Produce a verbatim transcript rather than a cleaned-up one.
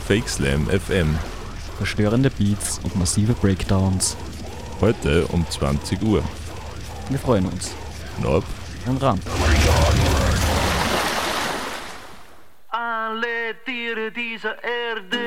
Fake Slam F M. Verstörende Beats und massive Breakdowns. Heute um zwanzig Uhr. Wir freuen uns. Nob Und Ran. Alle Tiere dieser Erde